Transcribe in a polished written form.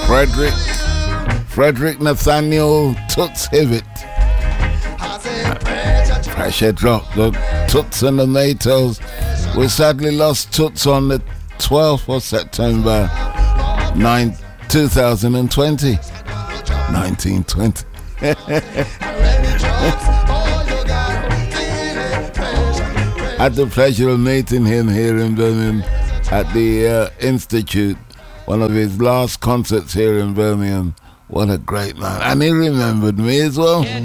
Frederick Nathaniel Toots Hibbett. Pressure drop. The Toots and the Maytals. We sadly lost Toots on the 12th of September 2020. 1920. Had the pleasure of meeting him here in Birmingham at the Institute, one of his last concerts here in Birmingham. What a great man. And he remembered me as well.